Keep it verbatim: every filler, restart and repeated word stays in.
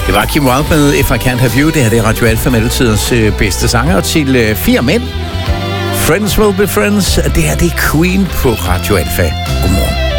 Det var Kim Wilde med If I Can't Have You. Det her det er Radio Alfa Mellemtidens øh, bedste sanger til øh, fire mænd. Friends will be friends. Det her det er Queen på Radio Alfa. Godmorgen.